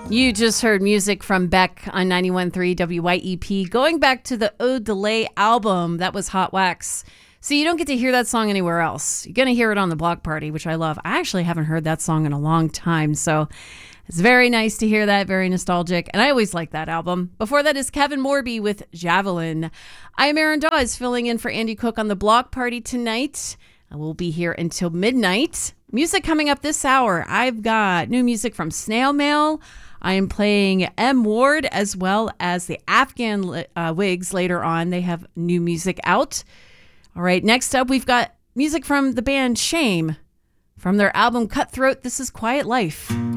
You just heard music from Beck on 91.3 WYEP, going back to the Ode Delay album. That was Hot Wax. So you don't get to hear that song anywhere else. You're going to hear it on the Block Party, which I love. I actually haven't heard that song in a long time, so it's very nice to hear that, very nostalgic, and I always like that album. Before that is Kevin Morby with Javelin. I am Erin Dawes, filling in for Andy Cook on the Block Party tonight. I will be here until midnight. Music coming up this hour. I've got new music from Snail Mail. I am playing M. Ward as well as the Afghan Wigs later on. They have new music out. All right, next up we've got music from the band Shame. From their album Cutthroat, this is Quiet Life.